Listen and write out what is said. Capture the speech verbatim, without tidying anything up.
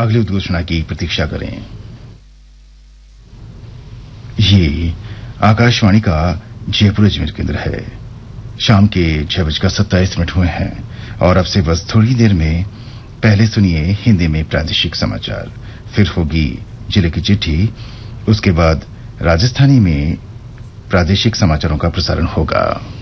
अगली उद्घोषणा की प्रतीक्षा करें। ये आकाशवाणी का जयपुर अजमेर केंद्र है। शाम के छह बजकर सत्ताईस मिनट हुए हैं और अब से बस थोड़ी देर में पहले सुनिए हिंदी में प्रादेशिक समाचार, फिर होगी जिले की चिट्ठी, उसके बाद राजस्थानी में प्रादेशिक समाचारों का प्रसारण होगा।